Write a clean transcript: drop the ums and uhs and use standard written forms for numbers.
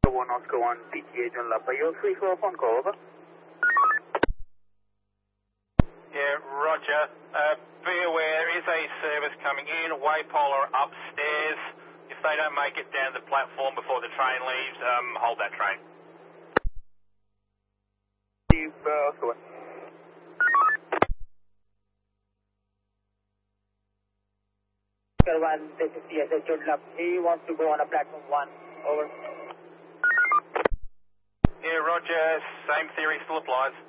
1 Oscar 1, PTA John Lapa. You're free for a phone call, over. Yeah, roger. Be aware, there is a service coming in, Waypolar upstairs. If they don't make it down the platform before the train leaves, hold that train. Steve, Oscar 1. Oscar 1, this is TSS John Lapa. He wants to go on a platform 1, over. Yeah, roger. Same theory still applies.